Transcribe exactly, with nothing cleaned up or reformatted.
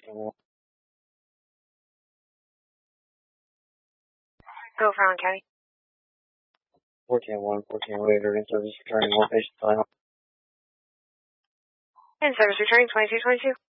one. Go Fallon County. fourteen one, fourteen later, in service returning, one patient final. In service returning, twenty-two twenty-two.